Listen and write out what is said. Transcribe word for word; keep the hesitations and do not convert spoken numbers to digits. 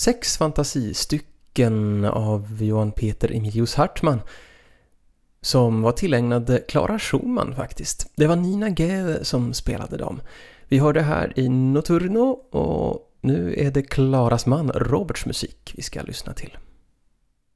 sex fantasistycken av Johan Peter Emilius Hartmann som var tillägnade Clara Schumann faktiskt. Det var Nina Gede som spelade dem. Vi hörde här i Notturno och nu är det Claras man Roberts musik vi ska lyssna till.